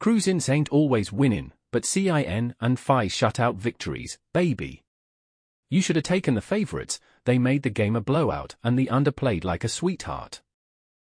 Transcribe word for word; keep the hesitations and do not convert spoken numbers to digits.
Cruisins ain't always winning, but Cin and Phi shut out victories, baby. You should have taken the favorites. They made the game a blowout and the under played like a sweetheart.